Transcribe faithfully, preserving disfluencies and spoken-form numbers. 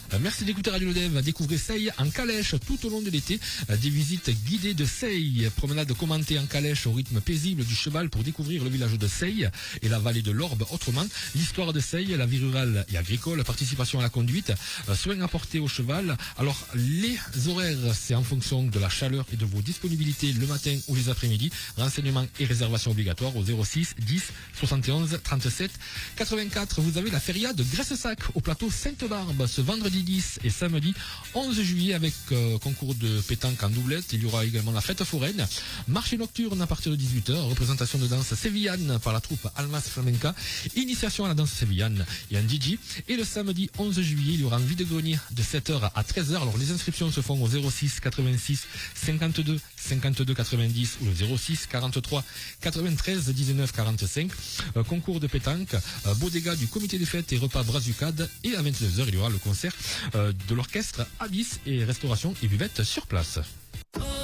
Euh, merci d'écouter Radio Lodev. Découvrez Seille en calèche tout au long de l'été. Euh, des visites guidées de Seille. Promenade commentée en calèche au rythme paisible du cheval pour découvrir le village de Seille et la vallée de l'Orbe autrement. L'histoire de Seille, la vie rurale et agricole, participation à la conduite, euh, soins apportés au cheval. Alors, les horaires, c'est en fonction de la chaleur et de vos disponibilités le matin ou les après-midi. Renseignements et réservations obligatoires au zéro six dix soixante et onze trente-sept quatre-vingt-quatre. Vous avez la feria de Graisse-Sac au plateau Sainte-Barbe ce vendredi dix et samedi onze juillet avec euh, concours de pétanque en doublette. Il y aura également la fête foraine, marché nocturne à partir de dix-huit heures, représentation de danse sévillane par la troupe Almas Flamenca, initiation à la danse sévillane et un D J. Et le samedi onze juillet, il y aura un vide-grenier de sept heures à treize heures. Alors les inscriptions se font au zéro six quatre-vingt-six cinquante-deux cinquante-deux quatre-vingt-dix ou le zéro six quarante-trois quatre-vingt-treize dix-neuf quarante-cinq. Euh, concours de pétanque, euh, bodega du comité des fêtes et repas Brazucade. Et à vingt-deux heures, il y aura le concert euh, de l'orchestre Abyss et restauration et buvette sur place.